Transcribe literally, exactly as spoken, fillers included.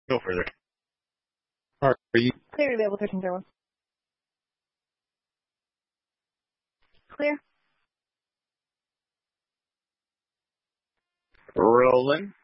Go further. Are you Clear, available thirteen zero one. Clear. rolling?